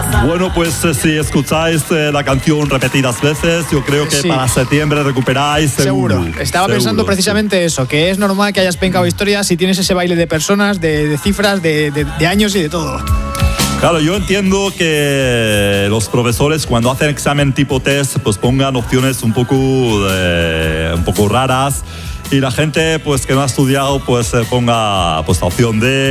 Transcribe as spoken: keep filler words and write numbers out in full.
Bueno, pues eh, si escucháis eh, la canción repetidas veces, yo creo que Sí. para septiembre recuperáis seguro. Seguro. Estaba Seguro, pensando precisamente eso, que es normal que hayas pencado historias si tienes ese baile de personas, de, de cifras, de, de, de años y de todo. Claro, yo entiendo que los profesores cuando hacen examen tipo test pues pongan opciones un poco, eh, un poco raras y la gente pues que no ha estudiado pues eh, ponga pues la opción D.